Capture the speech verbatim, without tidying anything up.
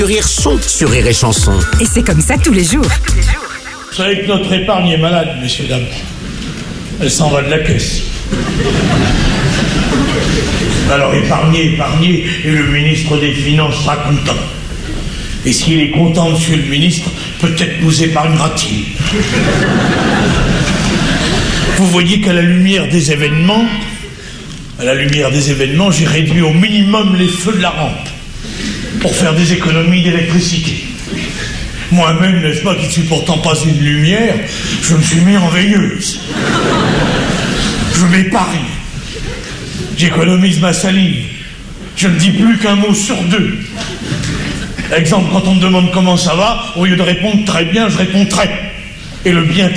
Rire son sur Rire et Chanson. Et c'est comme ça tous les jours. Vous savez que notre épargne est malade, messieurs, dames. Elle s'en va de la caisse. Alors épargnez, épargnez, et le ministre des Finances sera content. Et s'il est content, monsieur le ministre, peut-être nous épargnera-t-il. Vous voyez qu'à la lumière des événements, à la lumière des événements, j'ai réduit au minimum les feux de la rampe pour faire des économies d'électricité. Moi-même, n'est-ce pas, qui ne suis pourtant pas une lumière, je me suis mis en veilleuse. Je m'épargne. J'économise ma salive. Je ne dis plus qu'un mot sur deux. Exemple, quand on me demande comment ça va, au lieu de répondre très bien, je réponds très. Et le bien